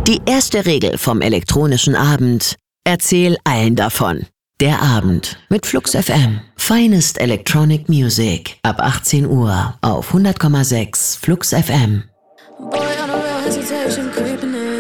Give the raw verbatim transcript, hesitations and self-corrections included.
Die erste Regel vom elektronischen Abend: Erzähl allen davon. Der Abend mit Flux F M. Finest Electronic Music. Ab achtzehn Uhr auf hundert Komma sechs Flux F M. Boy, on a real hesitation, creeping